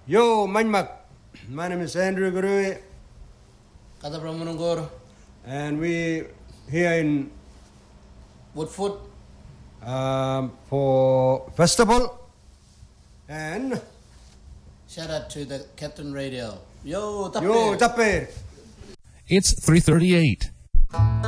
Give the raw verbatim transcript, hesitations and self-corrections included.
Yo, Manmak. My name is Andrew Gurui. Kata Pramunungur. And we here in Woodfoot. Um, for festival. And shout out to the Captain Radio. Yo, Tape. Yo, Tape. It's three thirty-eight.